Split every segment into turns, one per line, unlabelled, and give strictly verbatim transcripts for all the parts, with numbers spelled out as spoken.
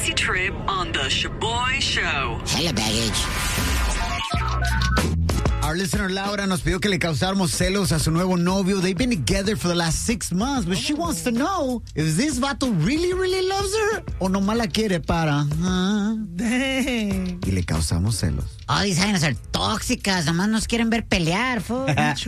Guilty Trip on the Shaboy Show.
Hello, baggage.
Our listener Laura nos pidió que le causáramos celos a su nuevo novio. They've been together for the last six months, but she wants to know if this vato really, really loves her o nomás la quiere para... Uh, y le causamos celos.
Oh, these vainas are tóxicas. Nomás nos quieren ver pelear, fool.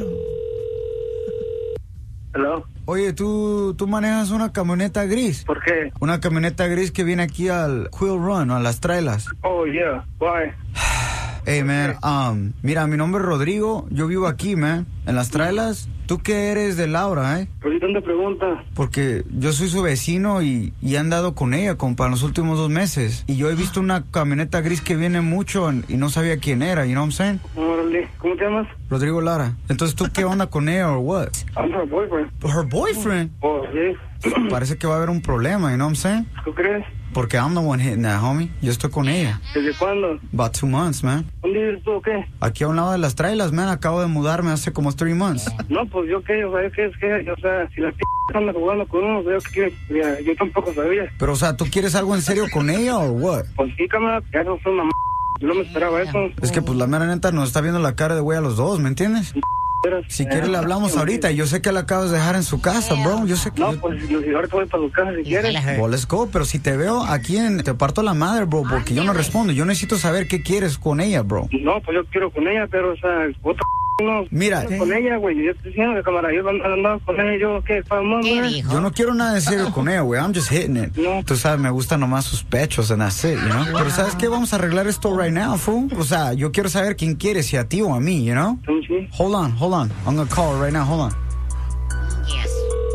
Hello.
Oye, ¿tú, tú manejas una camioneta gris.
¿Por qué?
Una camioneta gris que viene aquí al Quill Run, a las trailas.
Oh, yeah. Why?
Hey, man, um, mira, mi nombre es Rodrigo, yo vivo aquí, man, en las trailas. ¿Tú qué eres de Laura, eh?
¿Por qué tanta pregunta?
Porque yo soy su vecino y, y he andado con ella, compa, en los últimos dos meses. Y yo he visto una camioneta gris que viene mucho en- y no sabía quién era, you know what I'm saying?
Órale. ¿Cómo te llamas?
Rodrigo Lara. Entonces, ¿tú qué onda con ella or what?
I'm her boyfriend.
Her boyfriend.
Oh, sí.
Parece que va a haber un problema, you know what I'm saying?
¿Tú crees?
Porque I'm the one hitting that, homie. Yo estoy con ella.
¿Desde cuándo?
About two months, man.
¿Dónde vives tú o qué?
Aquí a un lado de las trailas, man. Acabo de mudarme hace como three months.
No, pues yo qué, o sea, es que, es que, o sea, si la p anda jugando con uno, veo que mira, yo tampoco sabía.
Pero, o sea, ¿tú quieres algo en serio con ella o what?
Pues sí, cámara, ya no fue una m***. Yo no me esperaba eso.
Es que, pues, la mera neta nos está viendo la cara de güey a los dos, ¿me entiendes? Si quieres le hablamos ahorita. Yo sé que la acabas de dejar en su casa, bro. Yo sé que...
No, pues yo, yo ahorita voy para tu casa si quieres.
Well, let's go. Pero si te veo aquí en... Te parto la madre, bro, porque yo no respondo. Yo necesito saber qué quieres con ella, bro.
No, pues yo quiero con ella, pero, o sea, otra no.
Mira.
Con ella, güey. Yo estoy diciendo que, cámara, yo andaba con ella, yo, ¿qué? ¿Para más, güey?
Yo no quiero nada de serio con ella, güey. I'm just hitting it.
No.
Tú sabes, me gustan nomás sus pechos and that's it, you know? Pero ¿sabes qué? Vamos a arreglar esto right now, fool. O sea, yo quiero saber quién quiere, si a ti o a mí, you know?
Sí, sí.
Hold on, hold on. I'm gonna call her right now. Hold on.
Yes.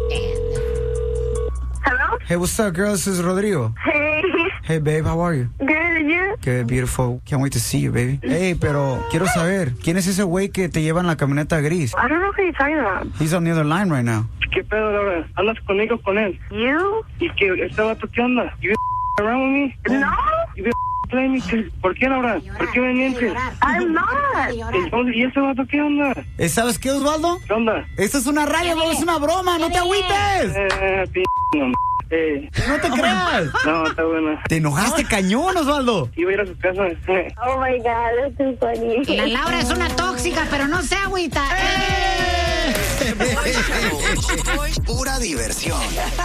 Hello?
Hey, what's up, girl? This is Rodrigo.
Hey.
Hey, babe, how are you?
Good, and you?
Good, beautiful. Can't wait to see you, baby. Hey, pero quiero saber, ¿quién es ese güey que te lleva en la camioneta gris?
I don't know who you're talking about.
He's on the other line right now.
¿Qué pedo, Laura? ¿Andas conmigo o con él?
You?
¿Y qué? ¿Este vato qué onda? ¿You around with me?
No,
¿You playing me? ¿Por qué, Laura? ¿Por qué me mientes?
I'm not.
Entonces, ¿y ese vato qué onda?
Eh, ¿Sabes qué, Osvaldo?
¿Qué onda?
Esto es una raya, bro, es una broma, no te agüites.
Eh, p***, no, eh.
No te creas.
No, está buena.
Te enojaste cañón, Osvaldo.
Iba a ir a su casa. Eh.
Oh my God, that's too funny.
La Laura es una tóxica, pero no se agüita. ¡Eh!
Pura diversión.